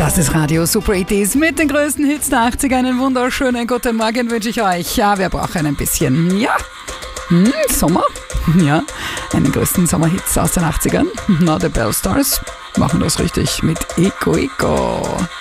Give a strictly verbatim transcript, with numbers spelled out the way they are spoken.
Das ist Radio Super eighties mit den größten Hits der achtziger. Einen wunderschönen guten Morgen wünsche ich euch. Ja, wir brauchen ein bisschen, ja, hm, Sommer. Ja, einen größten Sommerhits aus den achtzigern. Na, The Bell Stars machen das richtig mit Iko Iko.